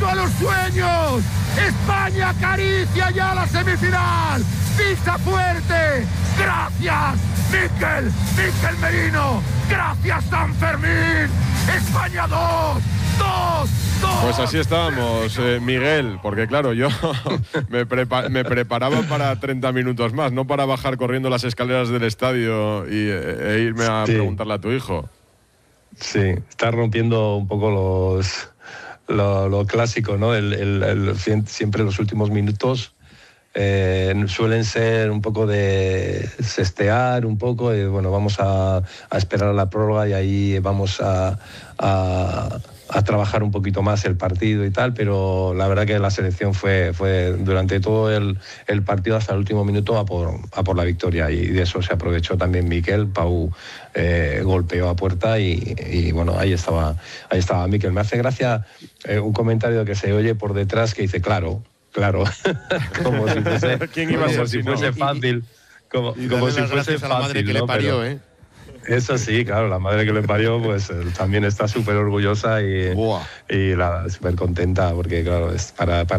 a los sueños. España acaricia ya la semifinal. Pisa fuerte. Gracias, Mikel Merino. Gracias, San Fermín. España 2. Pues así estábamos, Miguel, porque claro, yo me preparaba para 30 minutos más, no para bajar corriendo las escaleras del estadio e irme a preguntarle a tu hijo. Sí, está rompiendo un poco lo clásico, ¿no? Siempre los últimos minutos suelen ser un poco de sestear un poco, y bueno, vamos a esperar a la prórroga y ahí vamos a trabajar un poquito más el partido y tal, pero la verdad que la selección fue durante todo el partido hasta el último minuto a por la victoria, y de eso se aprovechó también Mikel. Pau golpeó a puerta y bueno, ahí estaba Mikel. Me hace gracia un comentario que se oye por detrás que dice claro, como si fuese, ¿quién iba a ser si fuese fácil, como si fuese fácil, a la madre que le parió, ¿eh? Eso sí, claro, la madre que le parió pues también está súper orgullosa y súper contenta, porque claro, es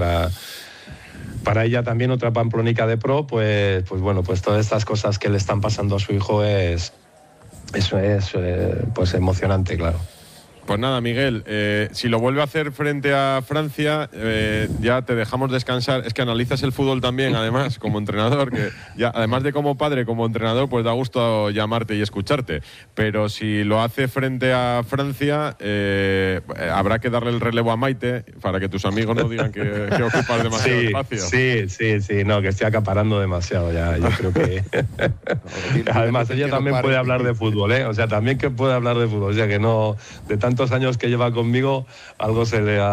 para ella también otra pamplónica de pro, pues bueno, pues todas estas cosas que le están pasando a su hijo es pues emocionante, claro. Pues nada, Miguel, si lo vuelve a hacer frente a Francia, ya te dejamos descansar. Es que analizas el fútbol también, además, como entrenador, que ya, además de como padre, como entrenador, pues da gusto llamarte y escucharte. Pero si lo hace frente a Francia, habrá que darle el relevo a Maite para que tus amigos no digan que ocupas demasiado espacio. Sí, no, que estoy acaparando demasiado ya. Yo creo que además ella también puede hablar de fútbol, ¿eh? O sea, también que puede hablar de fútbol, o sea, que no, de tantos años que lleva conmigo, algo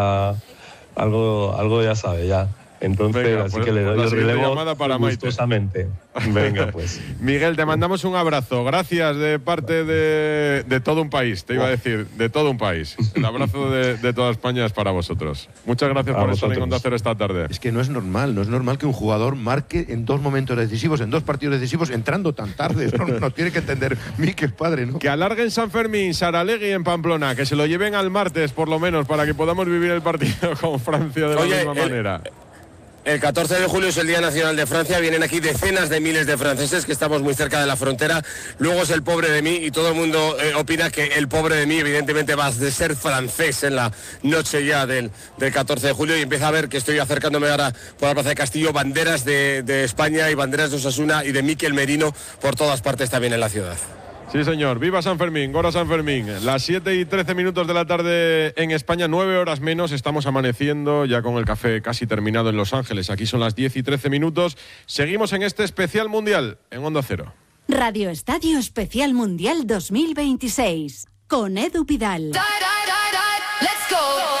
ya sabe ya. Entonces, venga, así pues, que le doy el relevo para gustosamente. Venga, pues. Miguel, te mandamos un abrazo. Gracias de parte de todo un país, te iba a decir, de todo un país. El abrazo de toda España es para vosotros. Muchas gracias por estar en Onda Cero esta tarde. Es que no es normal que un jugador marque en dos momentos decisivos, en dos partidos decisivos, entrando tan tarde. No tiene que entender Mikel, padre, ¿no? Que alarguen San Fermín, Saralegui en Pamplona, que se lo lleven al martes, por lo menos, para que podamos vivir el partido con Francia de la misma manera. El 14 de julio es el Día Nacional de Francia, vienen aquí decenas de miles de franceses, que estamos muy cerca de la frontera. Luego es el pobre de mí, y todo el mundo opina que el pobre de mí evidentemente va a ser francés en la noche ya del 14 de julio, y empieza a ver que estoy acercándome ahora por la Plaza de Castillo, banderas de España y banderas de Osasuna y de Mikel Merino por todas partes también en la ciudad. Sí, señor. ¡Viva San Fermín! ¡Gora San Fermín! Las 7:13 de la tarde en España, 9 horas menos. Estamos amaneciendo ya con el café casi terminado en Los Ángeles. Aquí son las 10:13. Seguimos en este especial mundial en Onda Cero. Radio Estadio Especial Mundial 2026 con Edu Pidal. Let's go.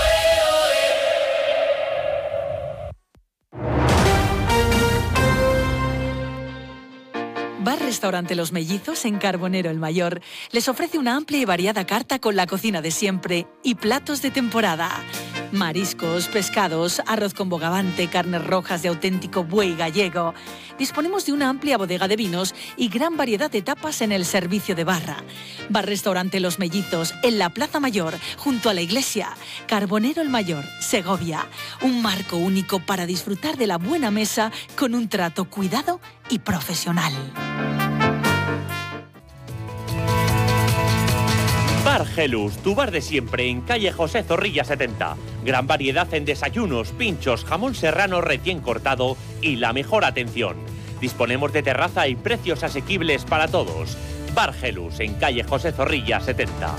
Bar Restaurante Los Mellizos en Carbonero el Mayor les ofrece una amplia y variada carta con la cocina de siempre y platos de temporada. Mariscos, pescados, arroz con bogavante, carnes rojas de auténtico buey gallego. Disponemos de una amplia bodega de vinos y gran variedad de tapas en el servicio de barra. Bar Restaurante Los Mellizos en la Plaza Mayor, junto a la iglesia. Carbonero el Mayor, Segovia. Un marco único para disfrutar de la buena mesa con un trato cuidado y profesional. Bar Gelus, tu bar de siempre en calle José Zorrilla 70. Gran variedad en desayunos, pinchos, jamón serrano recién cortado y la mejor atención. Disponemos de terraza y precios asequibles para todos. Bar Gelus en calle José Zorrilla 70.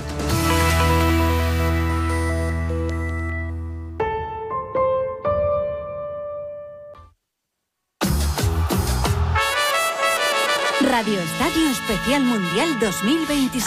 Radio Estadio Especial Mundial 2026.